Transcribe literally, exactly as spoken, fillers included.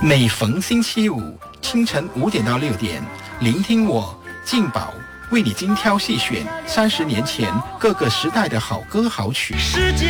每逢星期五清晨五点到六点，聆听我静宝为你精挑细选三十年前各个时代的好歌好曲。 世界